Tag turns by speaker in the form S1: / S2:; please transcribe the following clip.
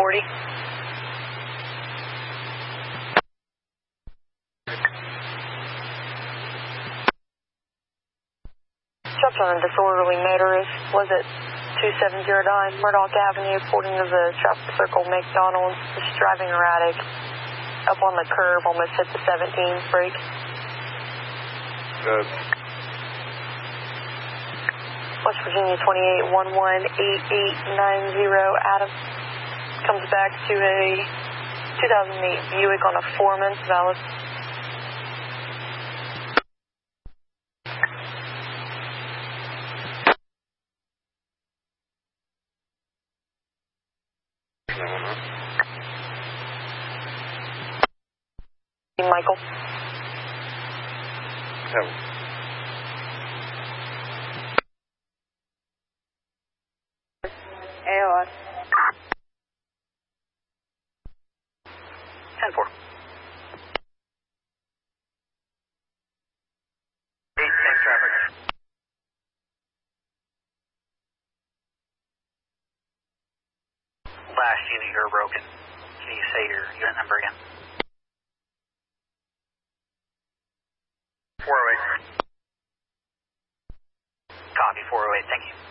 S1: 40. Shots on a disorderly motorist. Was it 2709 Murdoch Avenue, according to the traffic circle, McDonald's, just driving erratic. Up on the curb, almost hit the 17 brake.
S2: Good.
S1: West Virginia 28118890 Adam comes back to a 2008 Buick on a Foreman, valid. Michael.
S2: Yeah.
S1: AOS. 10-4.
S3: 8, same traffic. Last unit, you're broken. Can you say your unit number again? 408. Copy, 408, thank you.